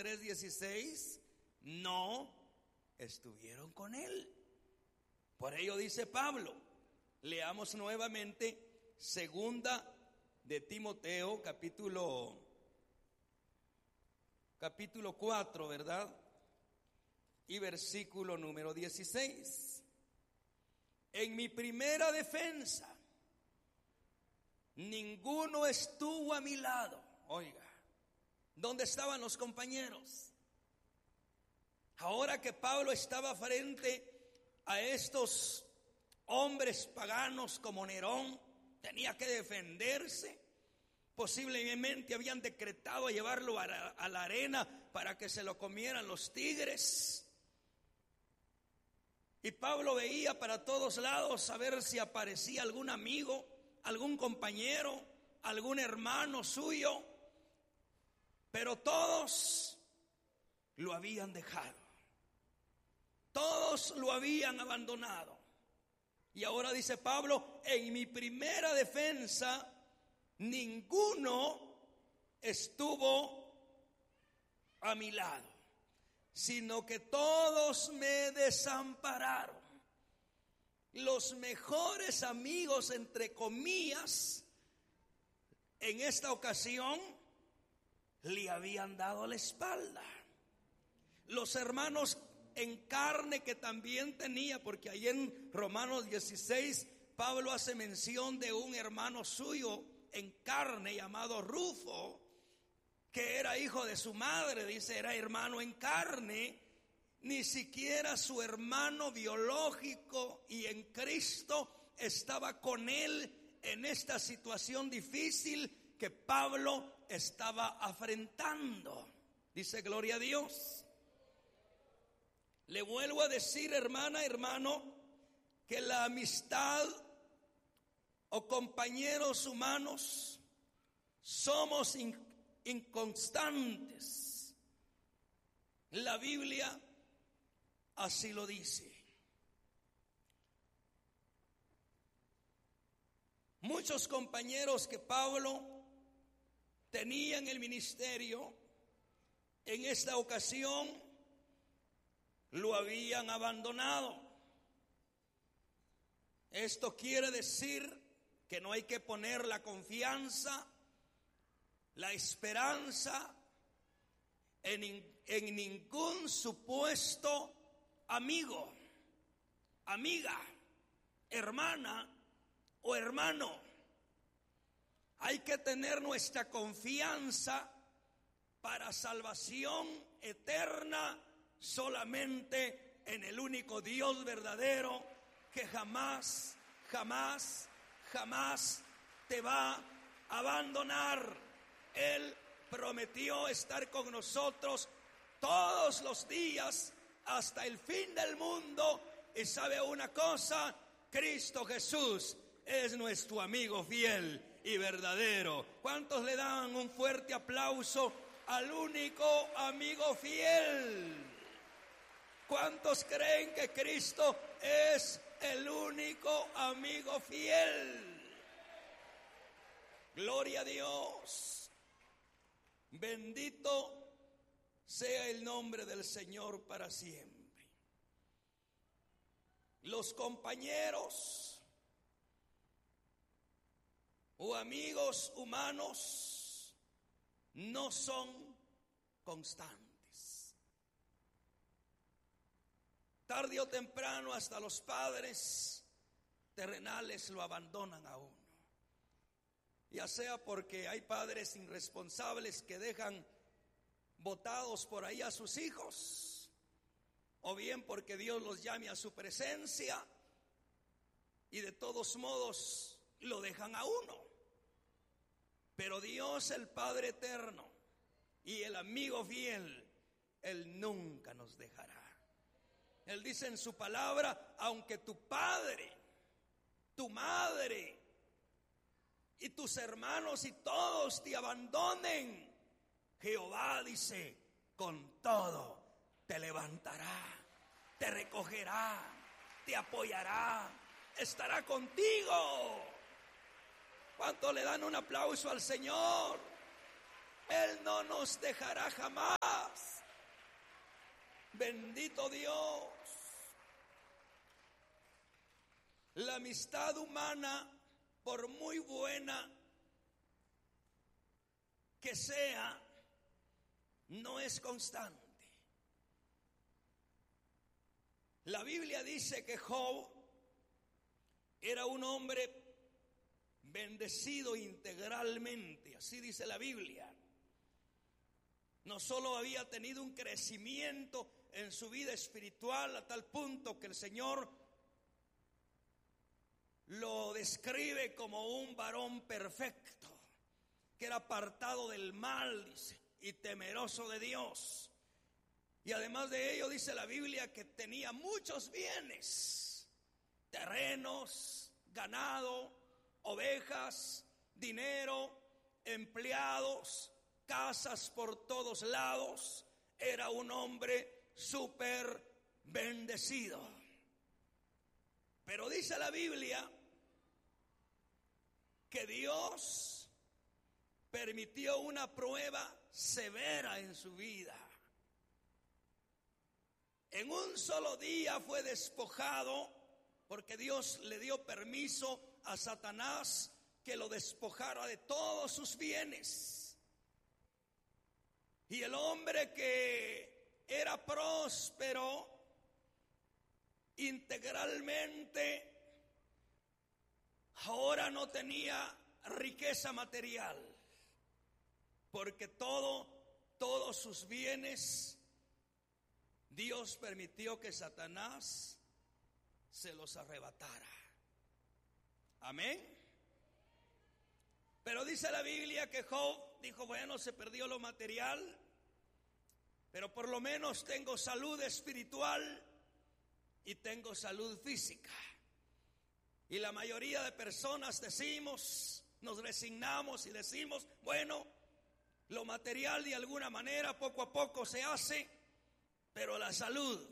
3:16, no estuvieron con él. Por ello dice Pablo, leamos nuevamente segunda de Timoteo, capítulo 4, ¿verdad? Y versículo número 16. En mi primera defensa, ninguno estuvo a mi lado. Oiga, ¿dónde estaban los compañeros? Ahora que Pablo estaba frente a estos hombres paganos como Nerón, tenía que defenderse. Posiblemente habían decretado llevarlo a la arena para que se lo comieran los tigres. Y Pablo veía para todos lados a ver si aparecía algún amigo, algún compañero, algún hermano suyo, pero todos lo habían dejado, todos lo habían abandonado. Y ahora dice Pablo, en mi primera defensa, ninguno estuvo a mi lado, sino que todos me desampararon. Los mejores amigos, entre comillas, en esta ocasión le habían dado la espalda. Los hermanos en carne que también tenía, porque ahí en Romanos 16 Pablo hace mención de un hermano suyo en carne llamado Rufo, que era hijo de su madre, dice, era hermano en carne, ni siquiera su hermano biológico y en Cristo estaba con él en esta situación difícil que Pablo estaba afrontando. Dice, gloria a Dios. Le vuelvo a decir, hermana, hermano, que la amistad o compañeros humanos somos inconstantes. La Biblia así lo dice. Muchos compañeros que Pablo tenía en el ministerio, en esta ocasión lo habían abandonado. Esto quiere decir que no hay que poner la confianza, la esperanza en ningún supuesto amigo, amiga, hermana o hermano. Hay que tener nuestra confianza para salvación eterna solamente en el único Dios verdadero que jamás, jamás, jamás te va a abandonar. Él prometió estar con nosotros todos los días hasta el fin del mundo. Y sabe una cosa, Cristo Jesús es nuestro amigo fiel y verdadero. ¿Cuántos le dan un fuerte aplauso al único amigo fiel? ¿Cuántos creen que Cristo es el único amigo fiel? Gloria a Dios. Bendito sea el nombre del Señor para siempre. Los compañeros o amigos humanos no son constantes. Tarde o temprano hasta los padres terrenales lo abandonan a uno. Ya sea porque hay padres irresponsables que dejan botados por ahí a sus hijos, o bien porque Dios los llame a su presencia y de todos modos lo dejan a uno. Pero Dios, el Padre eterno y el amigo fiel, Él nunca nos dejará. Él dice en su palabra, aunque tu padre, tu madre y tus hermanos y todos te abandonen, Jehová dice, con todo te levantará, te recogerá, te apoyará, estará contigo. ¿Cuánto le dan un aplauso al Señor? Él no nos dejará jamás. Bendito Dios. La amistad humana, por muy buena que sea, no es constante. La Biblia dice que Job era un hombre bendecido integralmente, así dice la Biblia. No solo había tenido un crecimiento en su vida espiritual a tal punto que el Señor lo describe como un varón perfecto, que era apartado del mal, dice, y temeroso de Dios. Y además de ello dice la Biblia que tenía muchos bienes, terrenos, ganado, ovejas, dinero, empleados, casas por todos lados. Era un hombre súper bendecido. Pero dice la Biblia que Dios permitió una prueba severa en su vida. En un solo día fue despojado, porque Dios le dio permiso a Satanás que lo despojara de todos sus bienes. Y el hombre que era próspero integralmente, ahora no tenía riqueza material, porque todos sus bienes Dios permitió que Satanás se los arrebatara. Amén. Pero dice la Biblia que Job dijo, bueno, se perdió lo material, pero por lo menos tengo salud espiritual y tengo salud física. Y la mayoría de personas nos resignamos y decimos, bueno, lo material de alguna manera poco a poco se hace, pero la salud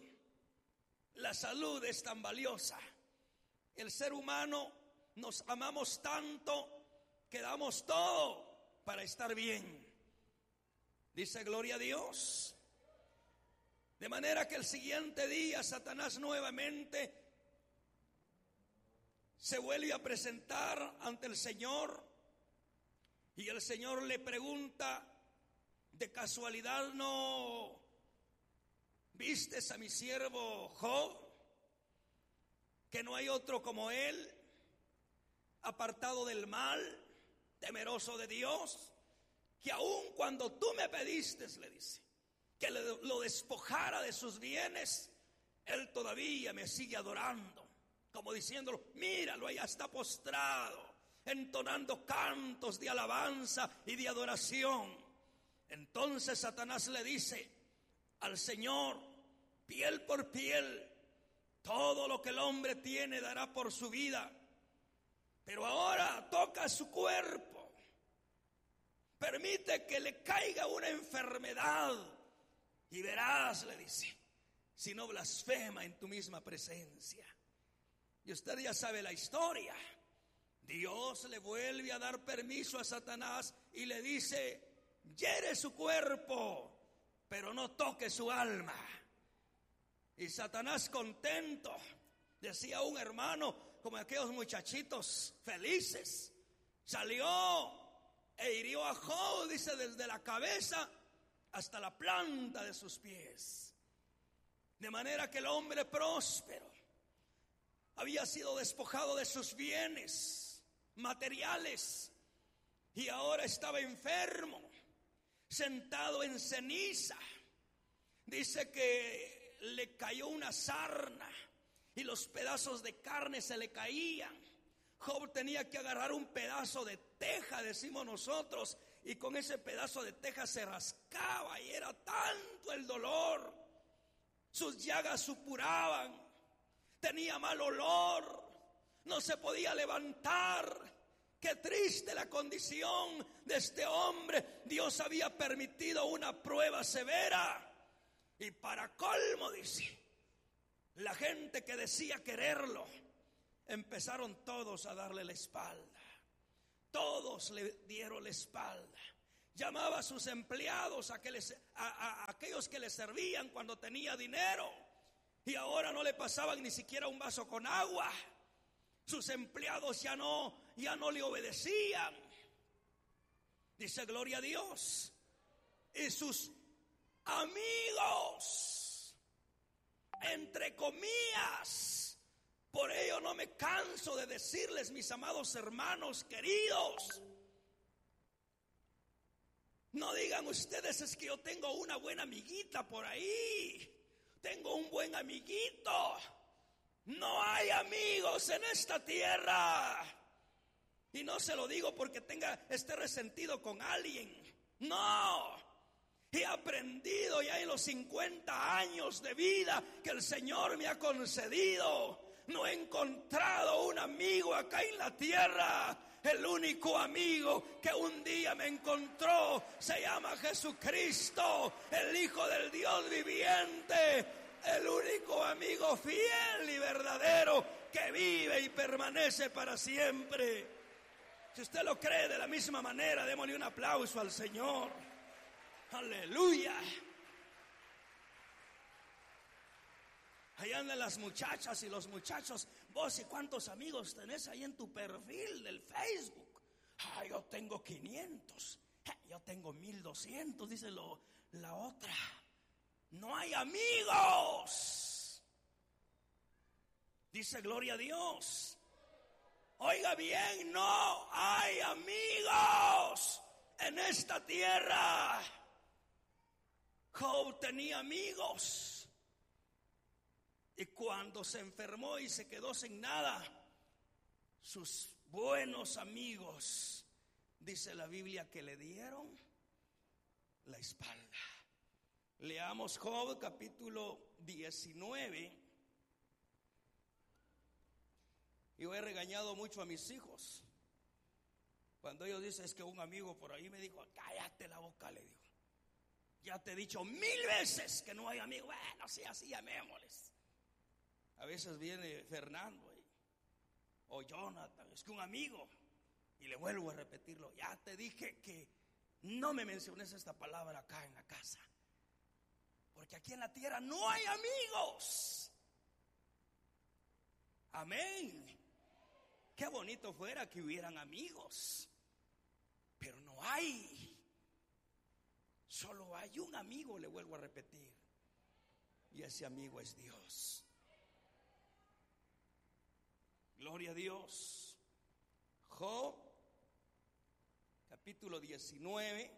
es tan valiosa. El ser humano nos amamos tanto que damos todo para estar bien. Dice gloria a Dios. De manera que el siguiente día Satanás nuevamente se vuelve a presentar ante el Señor y el Señor le pregunta, ¿de casualidad no vistes a mi siervo Job, que no hay otro como él, apartado del mal, temeroso de Dios, que aun cuando tú me pediste, le dice, que lo despojara de sus bienes, él todavía me sigue adorando, como diciéndolo, míralo, allá está postrado, entonando cantos de alabanza y de adoración. Entonces Satanás le dice al Señor, piel por piel, todo lo que el hombre tiene dará por su vida, pero ahora toca su cuerpo, permite que le caiga una enfermedad y verás, le dice, si no blasfema en tu misma presencia. Y usted ya sabe la historia. Dios le vuelve a dar permiso a Satanás y le dice, hiere su cuerpo, pero no toque su alma. Y Satanás, contento, decía un hermano, como aquellos muchachitos felices, salió e hirió a Job, dice, desde la cabeza hasta la planta de sus pies. De manera que el hombre próspero había sido despojado de sus bienes materiales y ahora estaba enfermo, sentado en ceniza. Dice que le cayó una sarna y los pedazos de carne se le caían. Job tenía que agarrar un pedazo de teja, decimos nosotros, y con ese pedazo de teja se rascaba y era tanto el dolor. Sus llagas supuraban, tenía mal olor, no se podía levantar. Qué triste la condición de este hombre. Dios había permitido una prueba severa. Y para colmo, dice, la gente que decía quererlo, empezaron todos a darle la espalda. Todos le dieron la espalda. Llamaba a sus empleados, a aquellos que le servían cuando tenía dinero, y ahora no le pasaban ni siquiera un vaso con agua. Sus empleados ya no le obedecían. Dice gloria a Dios. Y sus amigos, entre comillas, por ello no me canso de decirles, mis amados hermanos queridos, no digan ustedes, es que yo tengo una buena amiguita por ahí, tengo un buen amiguito. No hay amigos en esta tierra. Y no se lo digo porque esté resentido con alguien. No. He aprendido ya en los 50 años de vida que el Señor me ha concedido. No he encontrado un amigo acá en la tierra. El único amigo que un día me encontró se llama Jesucristo, el Hijo del Dios viviente. El único amigo fiel y verdadero que vive y permanece para siempre. Si usted lo cree de la misma manera, démosle un aplauso al Señor. Aleluya. Ahí andan las muchachas y los muchachos. Vos, ¿y cuántos amigos tenés ahí en tu perfil del Facebook? Yo tengo 500. Yo tengo 1200, dice la otra. No hay amigos. Dice gloria a Dios. Oiga bien, no hay amigos en esta tierra. Job tenía amigos. Y cuando se enfermó y se quedó sin nada, sus buenos amigos, dice la Biblia, que le dieron la espalda. Leamos Job capítulo 19. Yo he regañado mucho a mis hijos cuando ellos dicen, es que un amigo por ahí me dijo, cállate la boca, le digo. Ya te he dicho 1000 veces que no hay amigos. Bueno, sí, así llamémosles. A veces viene Fernando o Jonathan, es que un amigo, y le vuelvo a repetirlo, ya te dije que no me menciones esta palabra acá en la casa, porque aquí en la tierra no hay amigos. Amén. Qué bonito fuera que hubieran amigos, pero no hay. Solo hay un amigo, le vuelvo a repetir, y ese amigo es Dios. Gloria a Dios. Job capítulo 19.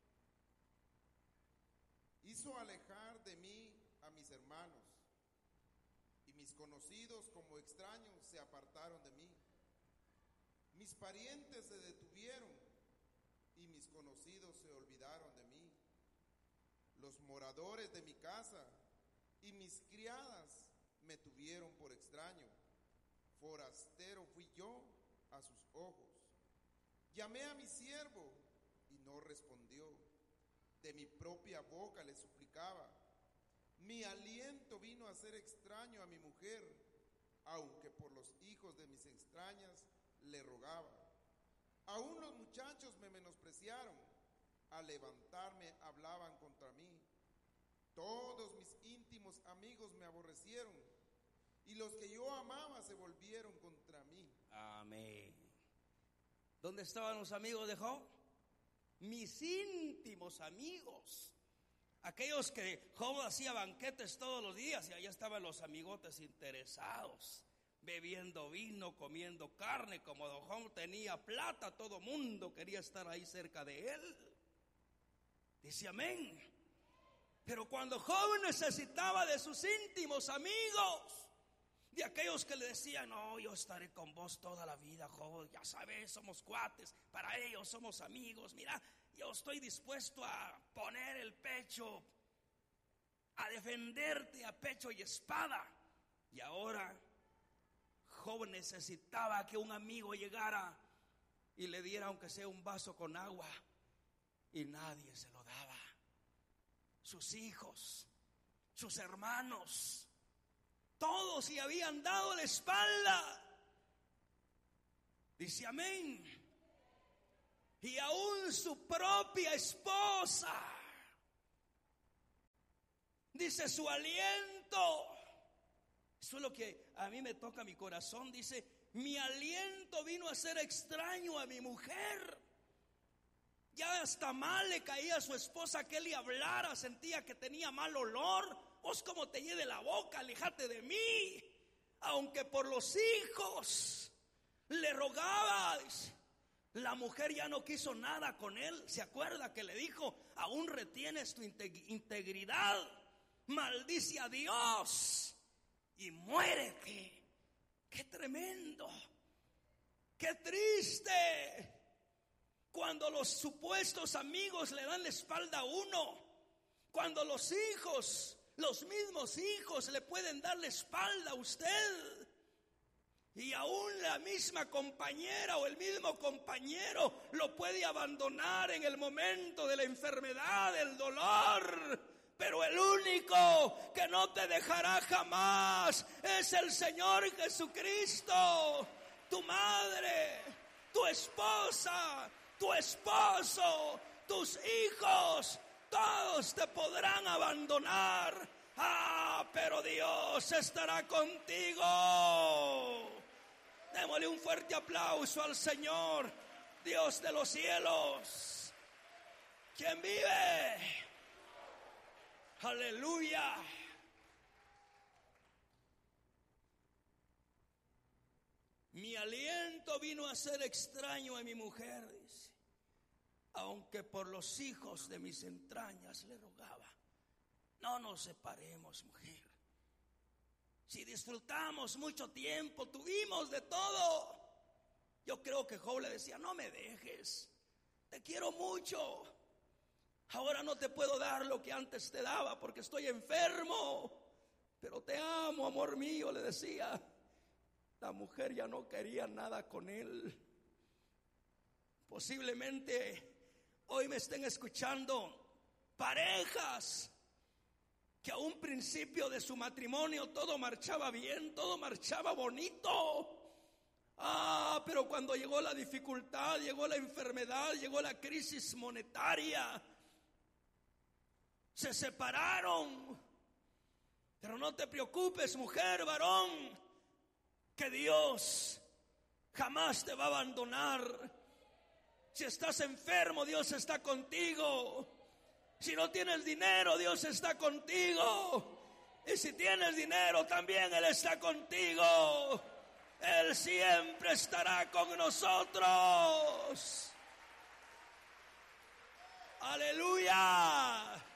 Hizo alejar de mí a mis hermanos, y mis conocidos como extraños se apartaron de mí. Mis parientes se detuvieron, y mis conocidos se olvidaron de mí. Los moradores de mi casa y mis criadas me tuvieron por extraño. Forastero fui yo a sus ojos. Llamé a mi siervo y no respondió. De mi propia boca le suplicaba. Mi aliento vino a ser extraño a mi mujer, aunque por los hijos de mis extrañas le rogaba. Aún los muchachos me menospreciaron. Al levantarme hablaban contra mí. Todos mis íntimos amigos me aborrecieron, y los que yo amaba se volvieron contra mí. Amén. ¿Dónde estaban los amigos de Job? Mis íntimos amigos. Aquellos que Job hacía banquetes todos los días, y allá estaban los amigotes interesados, bebiendo vino, comiendo carne. Como Job tenía plata, todo mundo quería estar ahí cerca de él. Dice amén. Pero cuando Job necesitaba de sus íntimos amigos, de aquellos que le decían, no, yo estaré con vos toda la vida, Job, ya sabes, somos cuates, para ellos somos amigos, mira, yo estoy dispuesto a poner el pecho, a defenderte a pecho y espada. Y ahora Job necesitaba que un amigo llegara y le diera aunque sea un vaso con agua, y nadie se lo daba. Sus hijos, sus hermanos, todos se habían dado la espalda. Dice amén. y aún su propia esposa. Dice, su aliento, eso es lo que a mí me toca mi corazón. Dice, mi aliento vino a ser extraño a mi mujer. Ya hasta mal le caía a su esposa que él le hablara, sentía que tenía mal olor. Vos como te lleve la boca, aléjate de mí. Aunque por los hijos le rogaba, dice, la mujer ya no quiso nada con él. ¿Se acuerda que le dijo, aún retienes tu integridad? Maldice a Dios y muérete. Qué tremendo, qué triste cuando los supuestos amigos le dan la espalda a uno, cuando los hijos, los mismos hijos le pueden dar la espalda a usted, y aún la misma compañera o el mismo compañero lo puede abandonar en el momento de la enfermedad, del dolor. Pero el único que no te dejará jamás es el Señor Jesucristo. Tu madre, tu esposa, tu esposo, tus hijos, todos te podrán abandonar. Pero Dios estará contigo. Démosle un fuerte aplauso al Señor, Dios de los cielos. ¿Quién vive? Aleluya. Mi aliento vino a ser extraño a mi mujer, dice, aunque por los hijos de mis entrañas le rogaba. No nos separemos, mujer. Si disfrutamos mucho tiempo, tuvimos de todo. Yo creo que Job le decía, no me dejes, te quiero mucho. Ahora no te puedo dar lo que antes te daba porque estoy enfermo, pero te amo, amor mío, le decía. La mujer ya no quería nada con él. Posiblemente hoy me estén escuchando parejas que a un principio de su matrimonio todo marchaba bien, todo marchaba bonito. Pero cuando llegó la dificultad, llegó la enfermedad, llegó la crisis monetaria, se separaron. Pero no te preocupes, mujer, varón, que Dios jamás te va a abandonar. Si estás enfermo, Dios está contigo. Si no tienes dinero, Dios está contigo. Y si tienes dinero, también Él está contigo. Él siempre estará con nosotros. Aleluya.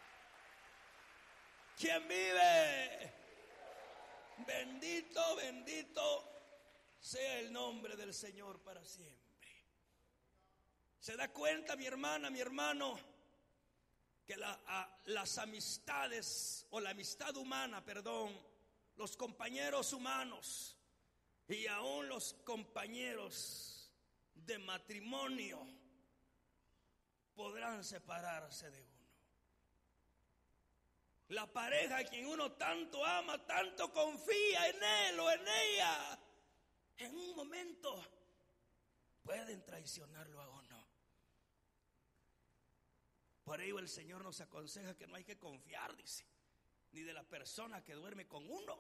¿Quién vive? Bendito, bendito sea el nombre del Señor para siempre. ¿Se da cuenta, mi hermana, mi hermano, que las amistades, o la amistad humana, perdón, los compañeros humanos y aún los compañeros de matrimonio podrán separarse de uno? La pareja a quien uno tanto ama, tanto confía en él o en ella, en un momento pueden traicionarlo a uno. Por ello el Señor nos aconseja que no hay que confiar, dice, ni de la persona que duerme con uno.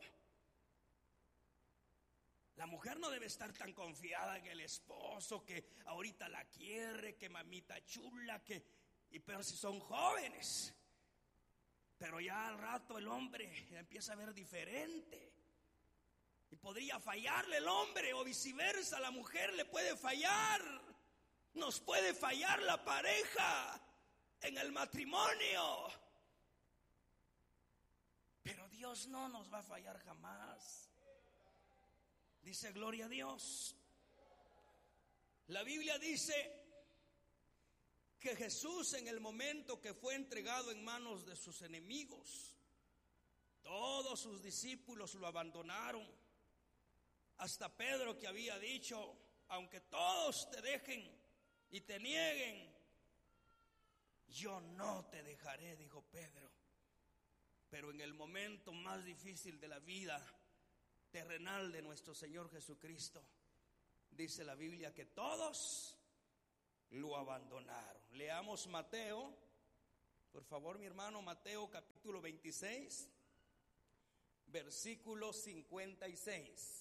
La mujer no debe estar tan confiada en el esposo, que ahorita la quiere, que mamita chula, pero si son jóvenes. Pero ya al rato el hombre empieza a ver diferente. Y podría fallarle el hombre, o viceversa, la mujer le puede fallar. Nos puede fallar la pareja en el matrimonio. Pero Dios no nos va a fallar jamás. Dice, gloria a Dios. La Biblia dice que Jesús, en el momento que fue entregado en manos de sus enemigos, todos sus discípulos lo abandonaron. Hasta Pedro, que había dicho, aunque todos te dejen y te nieguen, yo no te dejaré, dijo Pedro. Pero en el momento más difícil de la vida terrenal de nuestro Señor Jesucristo, dice la Biblia que todos lo abandonaron. Leamos Mateo, por favor, mi hermano, Mateo capítulo 26, versículo 56.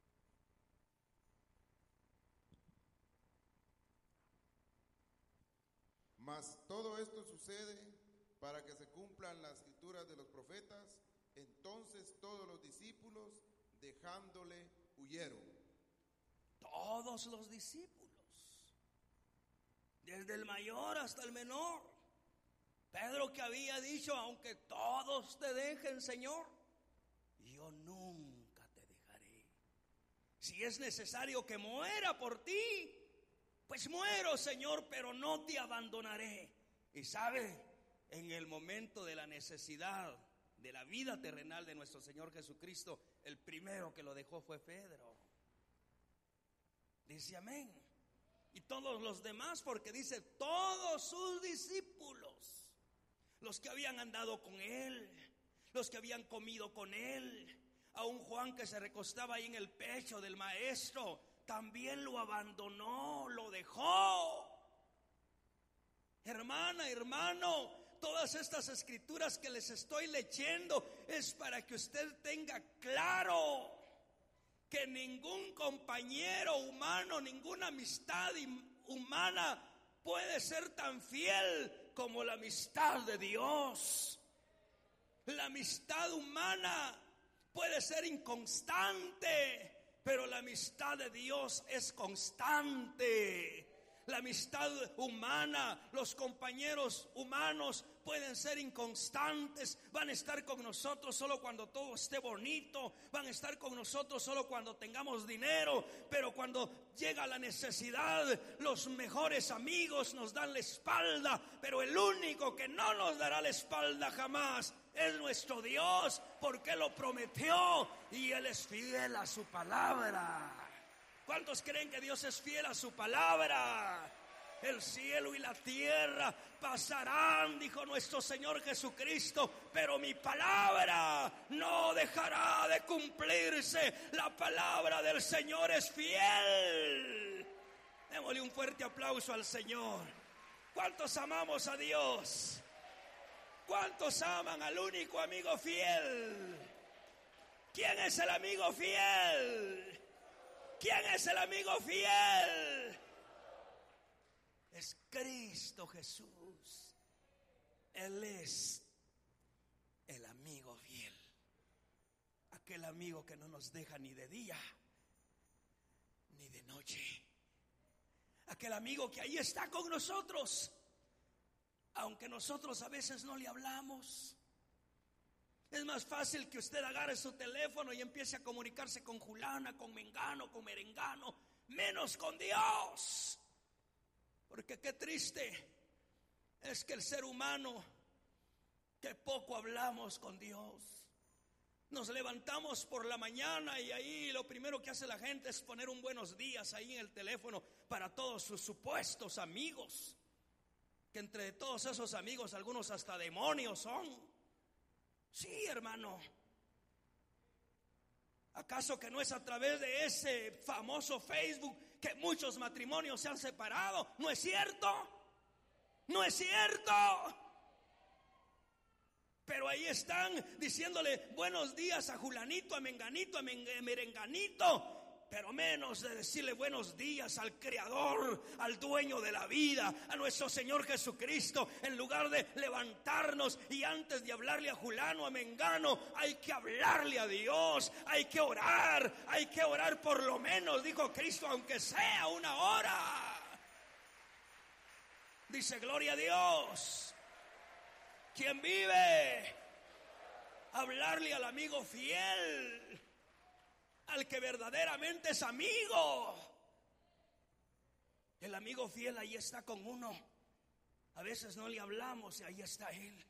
Mas todo esto sucede para que se cumplan las escrituras de los profetas. Entonces todos los discípulos, dejándole, huyeron. Todos los discípulos, desde el mayor hasta el menor. Pedro, que había dicho: aunque todos te dejen, Señor, yo nunca te dejaré. Si es necesario que muera por ti, pues muero, Señor, pero no te abandonaré. Y sabe, en el momento de la necesidad de la vida terrenal de nuestro Señor Jesucristo, el primero que lo dejó fue Pedro. Dice amén. Y todos los demás, porque dice todos sus discípulos, los que habían andado con él, los que habían comido con él, aún Juan, que se recostaba ahí en el pecho del maestro, también lo abandonó, lo dejó. Hermana, hermano, todas estas escrituras que les estoy leyendo es para que usted tenga claro que ningún compañero humano, ninguna amistad humana puede ser tan fiel como la amistad de Dios. La amistad humana puede ser inconstante, pero la amistad de Dios es constante. La amistad humana, los compañeros humanos pueden ser inconstantes. Van a estar con nosotros solo cuando todo esté bonito. Van a estar con nosotros solo cuando tengamos dinero. Pero cuando llega la necesidad, los mejores amigos nos dan la espalda. Pero el único que no nos dará la espalda jamás es nuestro Dios, porque lo prometió y Él es fiel a su palabra. ¿Cuántos creen que Dios es fiel a su palabra? El cielo y la tierra pasarán, dijo nuestro Señor Jesucristo, pero mi palabra no dejará de cumplirse. La palabra del Señor es fiel. Démosle un fuerte aplauso al Señor. ¿Cuántos amamos a Dios? ¿Cuántos aman al único amigo fiel? ¿Quién es el amigo fiel? ¿Quién es el amigo fiel? Es Cristo Jesús. Él es el amigo fiel. Aquel amigo que no nos deja ni de día ni de noche. Aquel amigo que ahí está con nosotros, aunque nosotros a veces no le hablamos. Es más fácil que usted agarre su teléfono y empiece a comunicarse con Julana, con Mengano, con Merengano, menos con Dios. Porque qué triste es que el ser humano, que poco hablamos con Dios. Nos levantamos por la mañana y ahí lo primero que hace la gente es poner un buenos días ahí en el teléfono para todos sus supuestos amigos. Que entre todos esos amigos algunos hasta demonios son. Sí, hermano. ¿Acaso que no es a través de ese famoso Facebook que muchos matrimonios se han separado? ¿No es cierto? ¿No es cierto? Pero ahí están diciéndole buenos días a Julanito, a Menganito, a Merenganito, pero menos de decirle buenos días al Creador, al dueño de la vida, a nuestro Señor Jesucristo. En lugar de levantarnos y antes de hablarle a Julano, a Mengano, hay que hablarle a Dios, hay que orar por lo menos, dijo Cristo, aunque sea una hora. Dice gloria a Dios. ¿Quién vive? Hablarle al amigo fiel, al que verdaderamente es amigo. El amigo fiel ahí está con uno. A veces no le hablamos y ahí está él.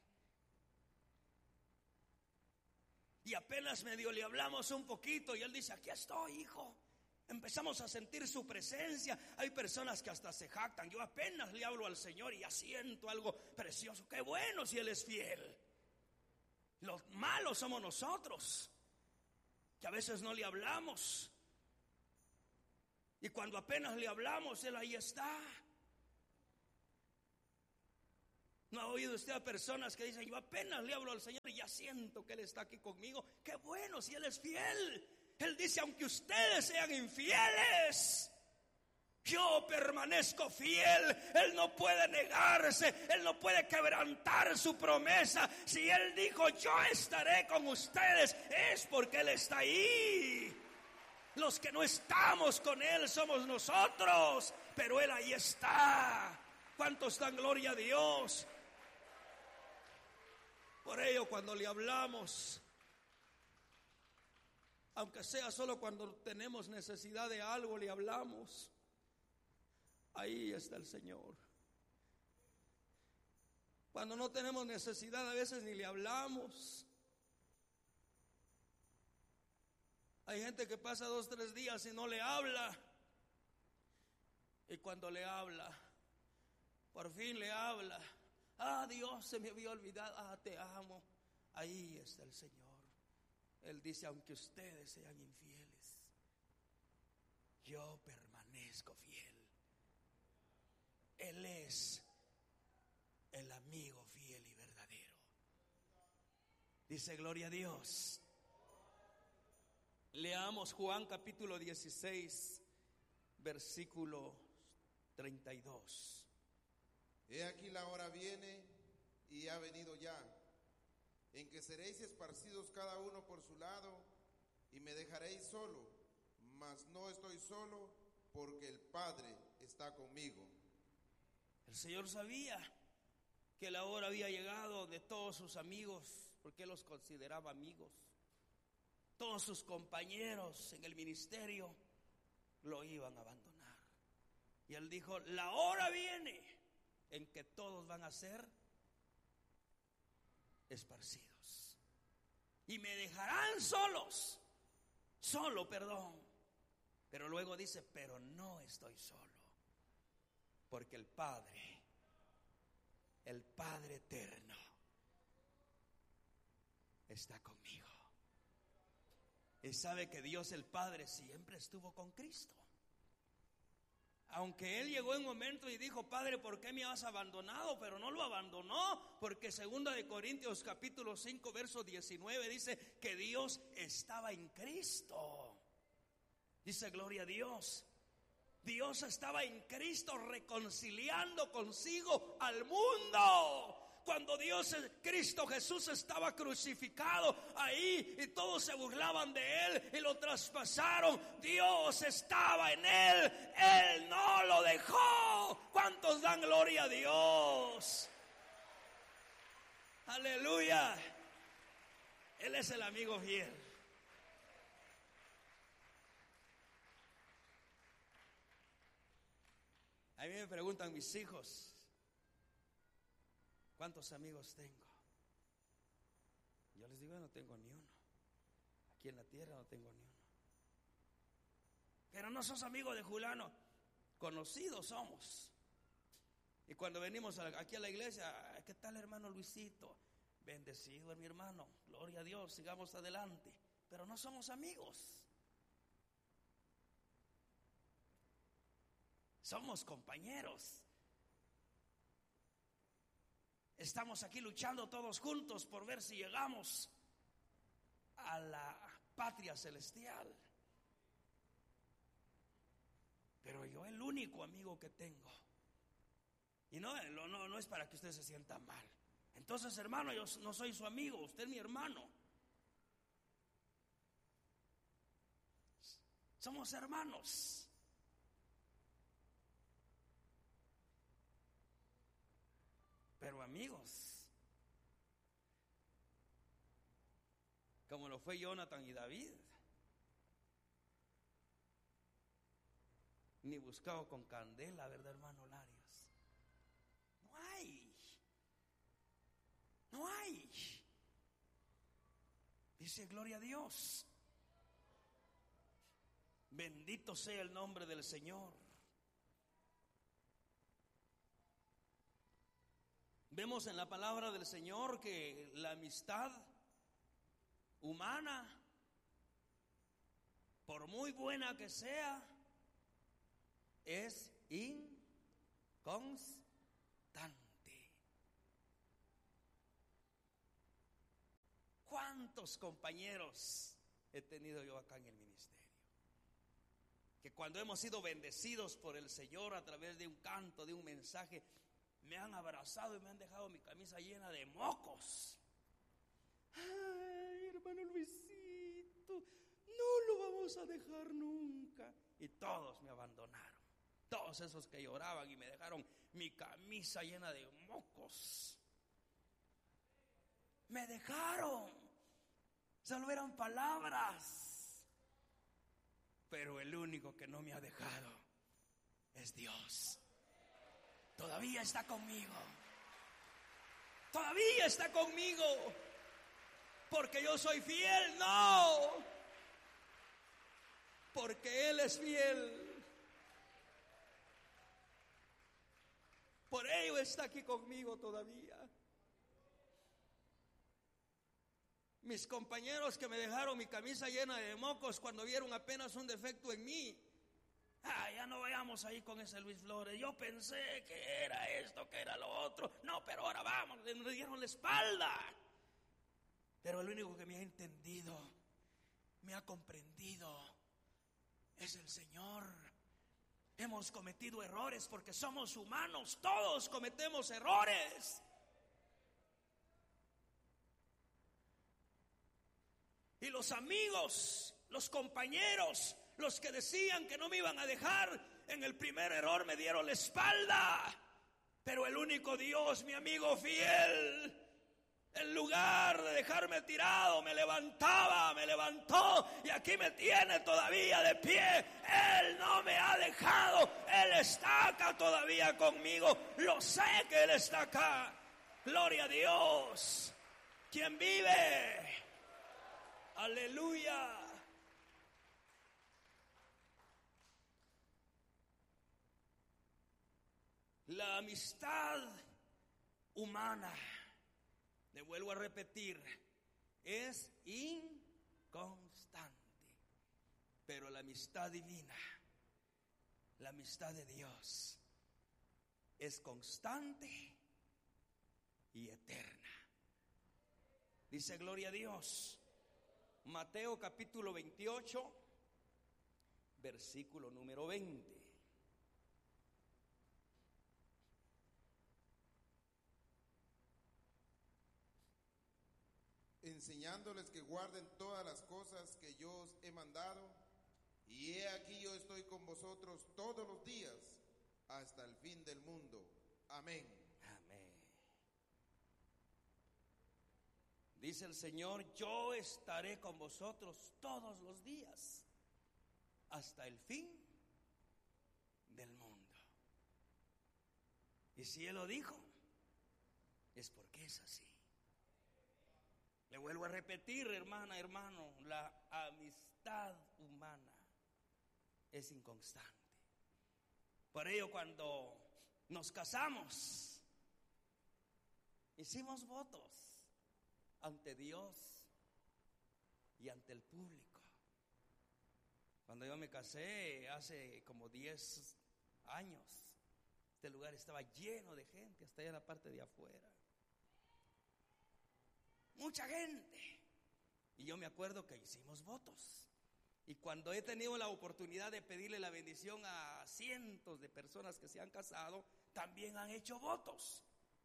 Y apenas medio le hablamos un poquito y él dice, aquí estoy, hijo. Empezamos a sentir su presencia. Hay personas que hasta se jactan. Yo apenas le hablo al Señor y ya siento algo precioso. Qué bueno si Él es fiel. Los malos somos nosotros, que a veces no le hablamos. Y cuando apenas le hablamos, Él ahí está. ¿No ha oído usted a personas que dicen: yo apenas le hablo al Señor y ya siento que Él está aquí conmigo? ¡Qué bueno si Él es fiel! Él dice: aunque ustedes sean infieles, yo permanezco fiel. Él no puede negarse, Él no puede quebrantar su promesa. Si Él dijo: yo estaré con ustedes, es porque Él está ahí. Los que no estamos con Él somos nosotros, pero Él ahí está. ¿Cuántos dan gloria a Dios? Por ello, cuando le hablamos, aunque sea solo cuando tenemos necesidad de algo, le hablamos, ahí está el Señor. Cuando no tenemos necesidad, a veces ni le hablamos. Hay gente que pasa 2 o 3 días y no le habla. Y cuando le habla, por fin le habla: ah, Dios, se me había olvidado, ah, te amo. Ahí está el Señor. Él dice: aunque ustedes sean infieles, yo permanezco fiel. Él es el amigo fiel y verdadero. Dice: gloria a Dios. Leamos Juan capítulo 16, versículo 32. He aquí la hora viene y ha venido ya, en que seréis esparcidos cada uno por su lado, y me dejaréis solo, mas no estoy solo, porque el Padre está conmigo. El Señor sabía que la hora había llegado de todos sus amigos, porque Él los consideraba amigos. Todos sus compañeros en el ministerio lo iban a abandonar. Y Él dijo: la hora viene en que todos van a ser esparcidos y me dejarán solo, pero luego dice: pero no estoy solo, porque el Padre eterno está conmigo. Y sabe que Dios el Padre siempre estuvo con Cristo. Aunque Él llegó en un momento y dijo: Padre, ¿por qué me has abandonado? Pero no lo abandonó, porque 2 de Corintios capítulo 5 verso 19 dice que Dios estaba en Cristo. Dice: gloria a Dios. Dios estaba en Cristo reconciliando consigo al mundo. Cuando Cristo Jesús estaba crucificado ahí y todos se burlaban de Él y lo traspasaron, Dios estaba en Él, Él no lo dejó. ¿Cuántos dan gloria a Dios? Aleluya. Él es el amigo fiel. A mí me preguntan mis hijos: ¿cuántos amigos tengo? Yo les digo: no tengo ni uno. Aquí en la tierra no tengo ni uno. Pero no sos amigo de Julano. Conocidos somos. Y cuando venimos aquí a la iglesia: ¿qué tal, hermano Luisito? Bendecido es mi hermano, gloria a Dios, sigamos adelante. Pero no somos amigos. Somos compañeros. Estamos aquí luchando todos juntos por ver si llegamos a la patria celestial. Pero yo el único amigo que tengo, y no es para que usted se sienta mal. Entonces, hermano, yo no soy su amigo, usted es mi hermano. Somos hermanos. Pero amigos, como lo fue Jonathan y David, ni buscado con candela, ¿verdad, hermano Larios? No hay. Dice: gloria a Dios. Bendito sea el nombre del Señor. Vemos en la palabra del Señor que la amistad humana, por muy buena que sea, es inconstante. cuántos compañeros he tenido yo acá en el ministerio, que cuando hemos sido bendecidos por el Señor a través de un canto, de un mensaje, me han abrazado y me han dejado mi camisa llena de mocos. Ay, hermano Luisito, no lo vamos a dejar nunca. Y todos me abandonaron. Todos esos que lloraban y me dejaron mi camisa llena de mocos. Me dejaron. Solo eran palabras. Pero el único que no me ha dejado es Dios. Todavía está conmigo. Todavía está conmigo. Porque yo soy fiel, no. Porque Él es fiel. Por ello está aquí conmigo todavía. Mis compañeros que me dejaron mi camisa llena de mocos cuando vieron apenas un defecto en mí. Ya no vayamos ahí con ese Luis Flores. Yo pensé que era esto, que era lo otro. No, pero ahora vamos. Me dieron la espalda. Pero el único que me ha entendido, me ha comprendido, es el Señor. Hemos cometido errores porque somos humanos. Todos cometemos errores. Y los amigos, los compañeros, los que decían que no me iban a dejar, en el primer error me dieron la espalda. Pero el único Dios, mi amigo fiel, en lugar de dejarme tirado, me levantaba, me levantó y aquí me tiene todavía de pie. Él no me ha dejado, Él está acá todavía conmigo. Lo sé que Él está acá. Gloria a Dios. ¿Quién vive? Aleluya. La amistad humana, le vuelvo a repetir, es inconstante. Pero la amistad divina, la amistad de Dios, es constante y eterna. Dice gloria a Dios. Mateo capítulo 28, versículo número 20. Enseñándoles que guarden todas las cosas que yo os he mandado, y he aquí yo estoy con vosotros todos los días hasta el fin del mundo. Amén. Amén. Dice el Señor, yo estaré con vosotros todos los días hasta el fin del mundo. Y si Él lo dijo, es porque es así. Le vuelvo a repetir, hermana, hermano, la amistad humana es inconstante. Por ello, cuando nos casamos, hicimos votos ante Dios y ante el público. Cuando yo me casé hace como 10 años, este lugar estaba lleno de gente, hasta allá en la parte de afuera. Mucha gente. Y yo me acuerdo que hicimos votos. Y cuando he tenido la oportunidad de pedirle la bendición a cientos de personas que se han casado, también han hecho votos.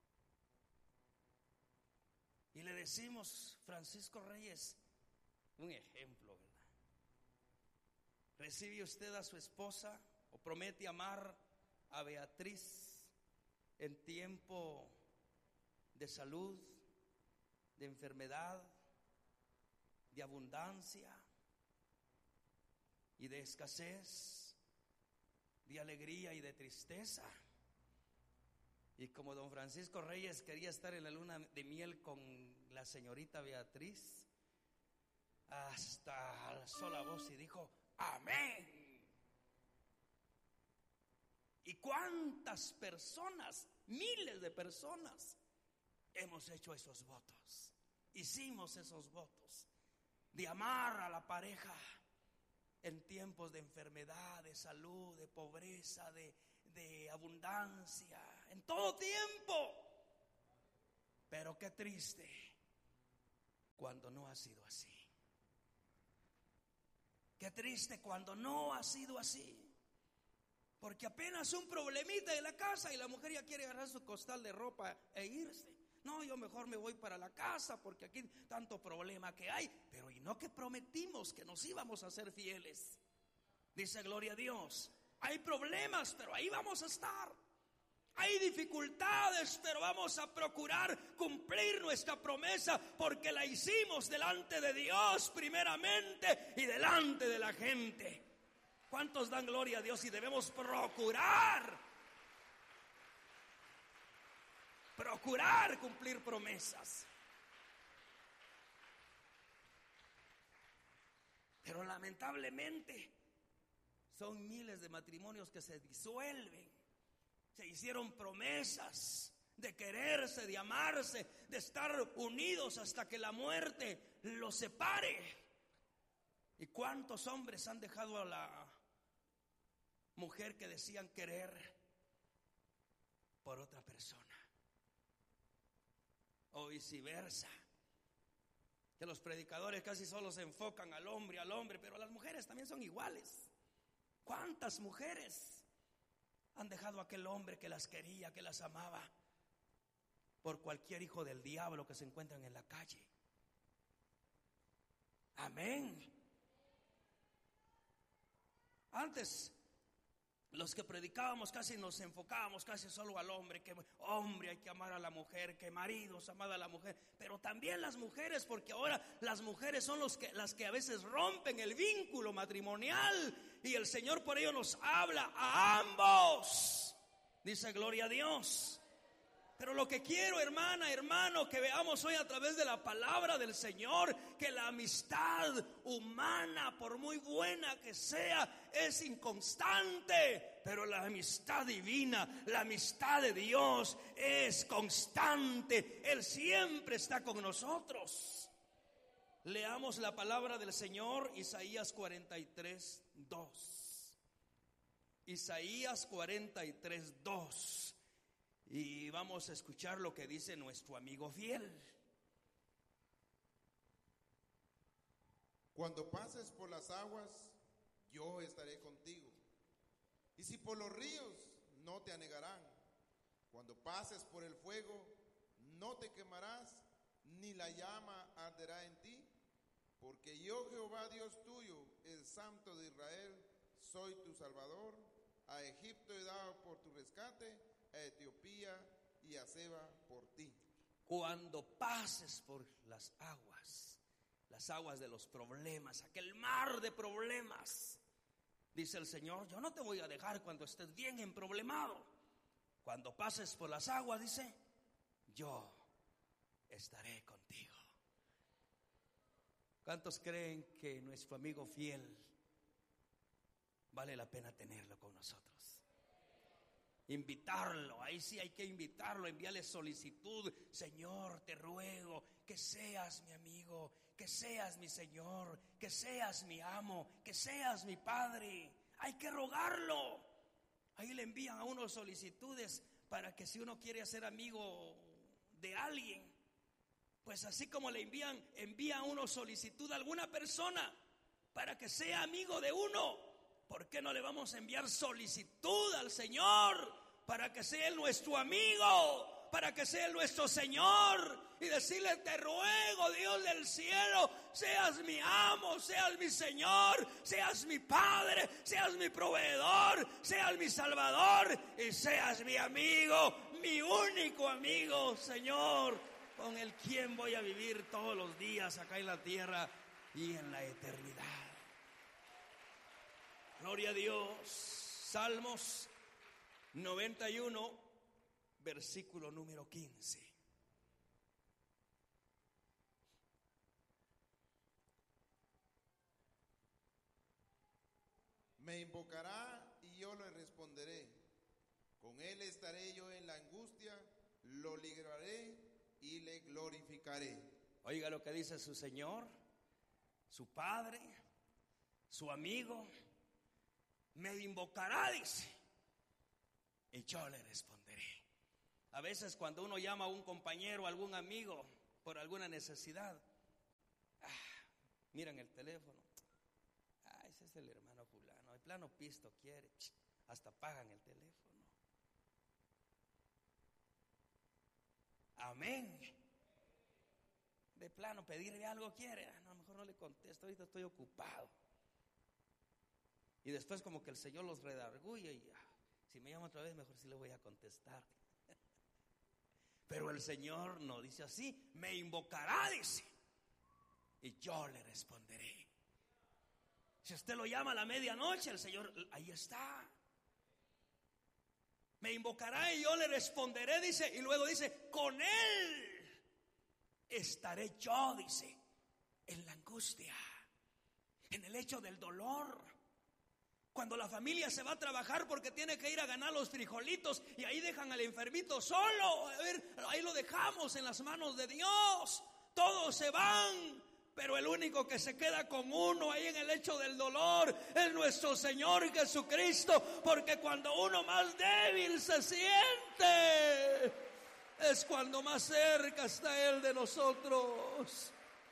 Y le decimos, Francisco Reyes, un ejemplo, ¿verdad? ¿Recibe usted a su esposa o promete amar a Beatriz en tiempo de salud, de enfermedad, de abundancia y de escasez, de alegría y de tristeza? Y como don Francisco Reyes quería estar en la luna de miel con la señorita Beatriz, hasta alzó la voz y dijo, amén. ¿Y cuántas personas, miles de personas, hemos hecho esos votos? Hicimos esos votos de amar a la pareja en tiempos de enfermedad, de salud, de pobreza, de abundancia, en todo tiempo. Pero qué triste cuando cuando no ha sido así. Qué triste cuando no ha sido así. Porque apenas un problemita de la casa y la mujer ya quiere agarrar su costal de ropa e irse. No, yo mejor me voy para la casa porque aquí tanto problema que hay. Pero y no que prometimos que nos íbamos a ser fieles. Dice gloria a Dios. Hay problemas, pero ahí vamos a estar. Hay dificultades, pero vamos a procurar cumplir nuestra promesa porque la hicimos delante de Dios primeramente y delante de la gente. ¿Cuántos dan gloria a Dios? Y debemos procurar cumplir promesas. Pero lamentablemente son miles de matrimonios que se disuelven. Se hicieron promesas de quererse, de amarse, de estar unidos hasta que la muerte los separe. ¿Y cuántos hombres han dejado a la mujer que decían querer por otra persona? O viceversa. Que los predicadores casi solo se enfocan al hombre, pero las mujeres también son iguales. ¿Cuántas mujeres han dejado a aquel hombre que las quería, que las amaba, por cualquier hijo del diablo que se encuentran en la calle? Amén. Antes los que predicábamos casi nos enfocábamos casi solo al hombre, que hombre hay que amar a la mujer, que maridos amad a la mujer, pero también las mujeres, porque ahora las mujeres son las que a veces rompen el vínculo matrimonial y el Señor por ello nos habla a ambos. Dice gloria a Dios. Pero lo que quiero, hermana, hermano, que veamos hoy a través de la palabra del Señor, que la amistad humana, por muy buena que sea, es inconstante. Pero la amistad divina, la amistad de Dios es constante. Él siempre está con nosotros. Leamos la palabra del Señor, Isaías 43:2. Isaías 43:2. Y vamos a escuchar lo que dice nuestro amigo fiel. Cuando pases por las aguas, yo estaré contigo. Y si por los ríos, no te anegarán. Cuando pases por el fuego, no te quemarás, ni la llama arderá en ti. Porque yo, Jehová Dios tuyo, el Santo de Israel, soy tu Salvador. A Egipto he dado por tu rescate, a Etiopía y a Seba por ti. Cuando pases por las aguas de los problemas, aquel mar de problemas, dice el Señor, yo no te voy a dejar cuando estés bien emproblemado. Cuando pases por las aguas, dice, yo estaré contigo. ¿Cuántos creen que nuestro amigo fiel vale la pena tenerlo con nosotros? Invitarlo, ahí sí hay que invitarlo, enviarle solicitud. Señor, te ruego que seas mi amigo, que seas mi Señor, que seas mi amo, que seas mi Padre. Hay que rogarlo. Ahí le envían a uno solicitudes para que si uno quiere ser amigo de alguien, pues así como le envía a uno solicitud a alguna persona para que sea amigo de uno, ¿por qué no le vamos a enviar solicitud al Señor para que sea Él nuestro amigo, para que sea Él nuestro Señor? Y decirle, te ruego, Dios del cielo, seas mi amo, seas mi Señor, seas mi Padre, seas mi proveedor, seas mi Salvador y seas mi amigo, mi único amigo, Señor, con el quien voy a vivir todos los días acá en la tierra y en la eternidad. Gloria a Dios. Salmos 91, versículo número 15. Me invocará y yo le responderé. Con él estaré yo en la angustia, lo libraré y le glorificaré. Oiga lo que dice su Señor, su Padre, su amigo. Me invocará, dice, y yo le responderé. A veces cuando uno llama a un compañero, a algún amigo por alguna necesidad, miran el teléfono. Ese es el hermano fulano, de plano pisto quiere, hasta pagan el teléfono. Amén. De plano pedirle algo quiere, no, mejor no le contesto, ahorita estoy ocupado. Y después como que el Señor los redarguye y si me llama otra vez mejor sí le voy a contestar. Pero el Señor no dice así, me invocará, dice, y yo le responderé. Si usted lo llama a la medianoche, el Señor ahí está. Me invocará y yo le responderé, dice, y luego dice, con Él estaré yo, dice, en la angustia, en el hecho del dolor. Cuando la familia se va a trabajar porque tiene que ir a ganar los frijolitos y ahí dejan al enfermito solo, a ver, ahí lo dejamos en las manos de Dios. Todos se van, pero el único que se queda con uno ahí en el hecho del dolor es nuestro Señor Jesucristo, porque cuando uno más débil se siente, es cuando más cerca está Él de nosotros.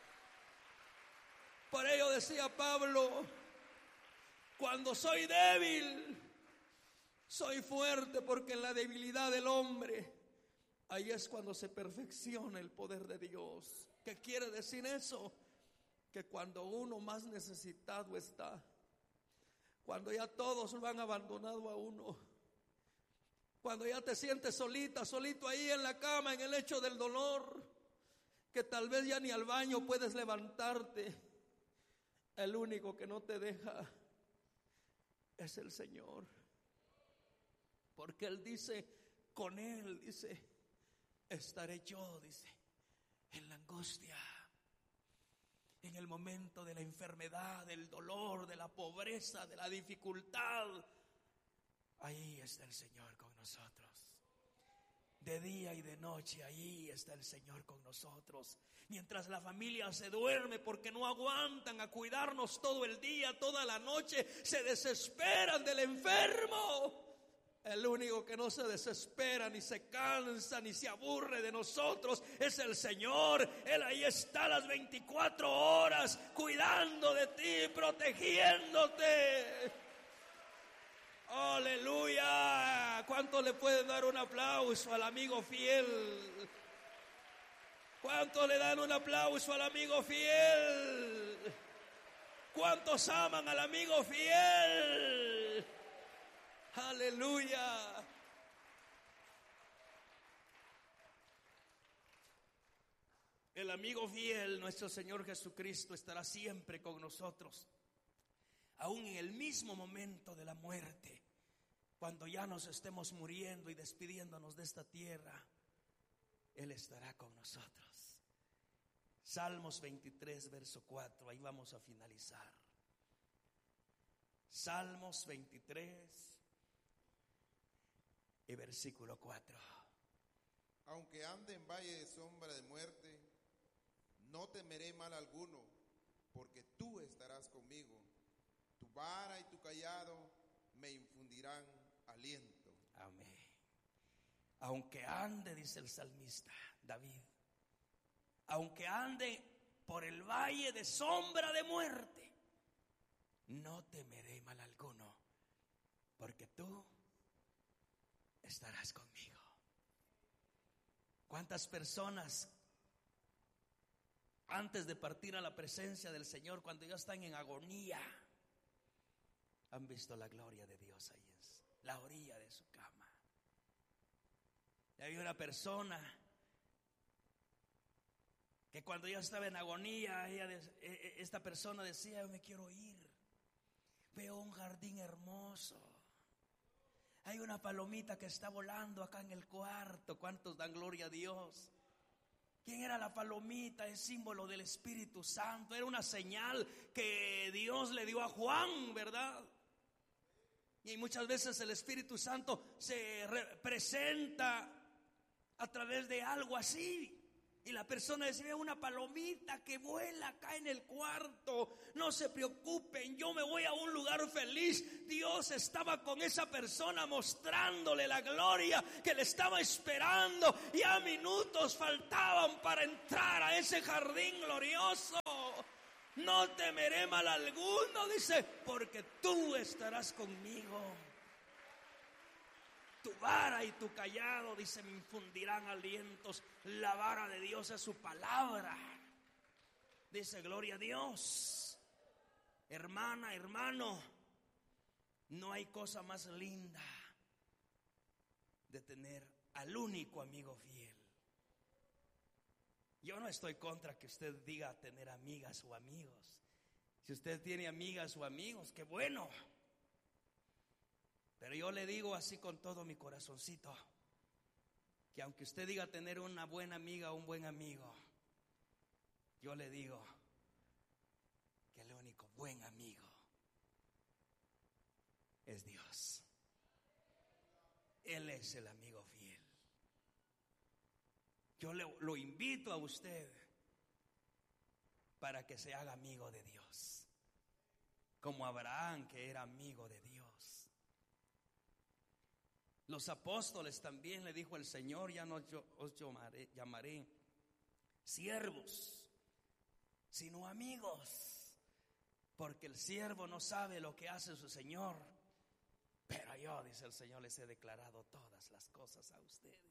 Por ello decía Pablo, cuando soy débil, soy fuerte, porque en la debilidad del hombre, ahí es cuando se perfecciona el poder de Dios. ¿Qué quiere decir eso? Que cuando uno más necesitado está, cuando ya todos lo han abandonado a uno, cuando ya te sientes solita, solito ahí en la cama, en el lecho del dolor, que tal vez ya ni al baño puedes levantarte, el único que no te deja es el Señor, porque Él dice, con Él, dice, estaré yo, dice, en la angustia, en el momento de la enfermedad, del dolor, de la pobreza, de la dificultad. Ahí está el Señor con nosotros. De día y de noche, ahí está el Señor con nosotros. Mientras la familia se duerme porque no aguantan a cuidarnos todo el día, toda la noche, se desesperan del enfermo. El único que no se desespera, ni se cansa, ni se aburre de nosotros es el Señor. Él ahí está las 24 horas cuidando de ti, protegiéndote. Aleluya. ¿Cuánto le pueden dar un aplauso al amigo fiel? ¿Cuánto le dan un aplauso al amigo fiel? ¿Cuántos aman al amigo fiel? Aleluya. El amigo fiel, nuestro Señor Jesucristo, estará siempre con nosotros, aún en el mismo momento de la muerte, cuando ya nos estemos muriendo y despidiéndonos de esta tierra. Él estará con nosotros. Salmos 23, verso 4, ahí vamos a finalizar. Salmos 23 y versículo 4. Aunque ande en valle de sombra de muerte, no temeré mal alguno, porque tú estarás conmigo. Tu vara y tu cayado me infundirán aliento. Amén. Aunque ande, dice el salmista David, aunque ande por el valle de sombra de muerte, no temeré mal alguno, porque tú estarás conmigo. ¿Cuántas personas antes de partir a la presencia del Señor, cuando ya están en agonía, han visto la gloria de Dios ahí en la orilla de su cama? Y había una persona que cuando ya estaba en agonía, esta persona decía: yo me quiero ir, veo un jardín hermoso, hay una palomita que está volando acá en el cuarto. ¿Cuántos dan gloria a Dios? ¿Quién era la palomita? Es símbolo del Espíritu Santo. Era una señal que Dios le dio a Juan, ¿verdad? Y muchas veces el Espíritu Santo se presenta a través de algo así. Y la persona decía: una palomita que vuela acá en el cuarto, no se preocupen, yo me voy a un lugar feliz. Dios estaba con esa persona mostrándole la gloria que le estaba esperando. Ya minutos faltaban para entrar a ese jardín glorioso. No temeré mal alguno, dice, porque tú estarás conmigo. Tu vara y tu cayado, dice, me infundirán alientos. La vara de Dios es su palabra. Dice, gloria a Dios. Hermana, hermano, no hay cosa más linda de tener al único amigo fiel. Yo no estoy contra que usted diga tener amigas o amigos. Si usted tiene amigas o amigos, qué bueno. Pero yo le digo así con todo mi corazoncito, que aunque usted diga tener una buena amiga o un buen amigo, yo le digo que el único buen amigo es Dios. Él es el amigo fiel. Yo lo invito a usted para que se haga amigo de Dios, como Abraham, que era amigo de Dios. Los apóstoles también le dijo el Señor: ya no os llamaré siervos, sino amigos, porque el siervo no sabe lo que hace su Señor, pero yo, dice el Señor, les he declarado todas las cosas a ustedes.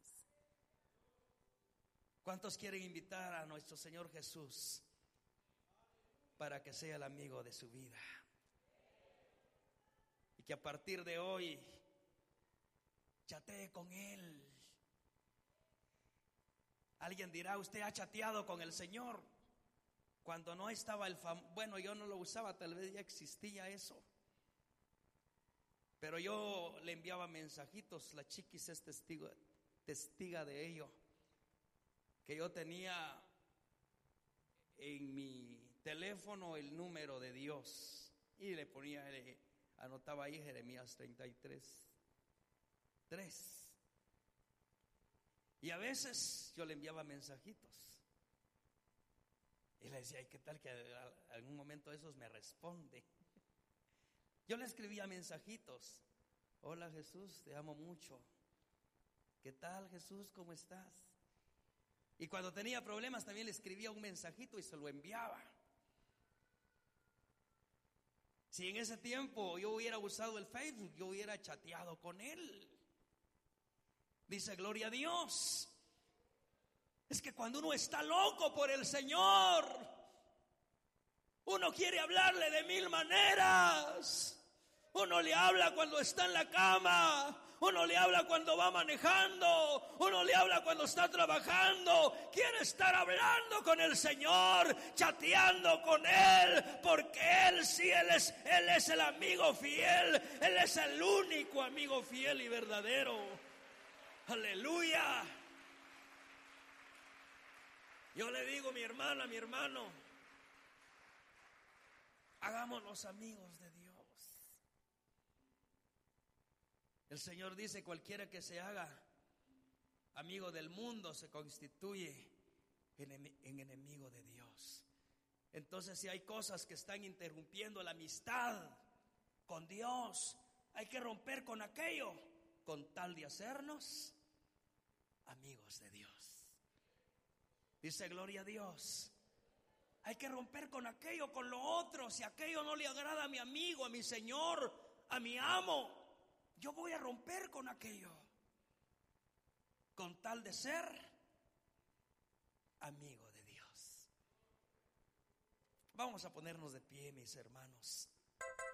¿Cuántos quieren invitar a nuestro Señor Jesús para que sea el amigo de su vida? Y que a partir de hoy chatee con Él. Alguien dirá: usted ha chateado con el Señor. Cuando no estaba bueno, yo no lo usaba, tal vez ya existía eso, pero yo le enviaba mensajitos. La Chiquis es testiga de ello, que yo tenía en mi teléfono el número de Dios y le ponía, anotaba ahí Jeremías 33:3. Y a veces yo le enviaba mensajitos y le decía: ¿y qué tal que algún momento esos me responde? Yo le escribía mensajitos: hola Jesús, te amo mucho. ¿Qué tal, Jesús? ¿Cómo estás? Y cuando tenía problemas también le escribía un mensajito y se lo enviaba. Si en ese tiempo yo hubiera usado el Facebook, yo hubiera chateado con él. Dice: gloria a Dios. Es que cuando uno está loco por el Señor, uno quiere hablarle de mil maneras. Uno le habla cuando está en la cama, uno le habla cuando va manejando, uno le habla cuando está trabajando. Quiere estar hablando con el Señor, chateando con Él, porque Él sí, Él es el amigo fiel. Él es el único amigo fiel y verdadero. Aleluya. Yo le digo, mi hermana, mi hermano, hagámonos amigos de Dios. El Señor dice: cualquiera que se haga amigo del mundo se constituye en enemigo de Dios. Entonces, si hay cosas que están interrumpiendo la amistad con Dios, hay que romper con aquello con tal de hacernos amigos de Dios. Dice: gloria a Dios. Hay que romper con aquello, con lo otro. Si aquello no le agrada a mi amigo, a mi Señor, a mi amo, yo voy a romper con aquello con tal de ser amigo de Dios. Vamos a ponernos de pie, mis hermanos.